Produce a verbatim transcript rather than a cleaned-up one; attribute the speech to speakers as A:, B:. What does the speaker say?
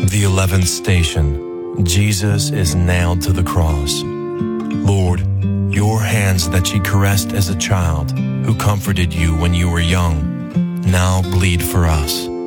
A: The eleventh station. Jesus is nailed to the cross. Lord, your hands that she caressed as a child, who comforted you when you were young, now bleed for us.